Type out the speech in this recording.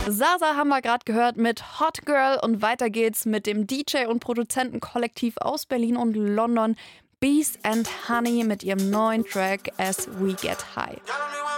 Sasa haben wir gerade gehört mit Hot Girl und weiter geht's mit dem DJ- und Produzentenkollektiv aus Berlin und London, Beast and Honey mit ihrem neuen Track As We Get High.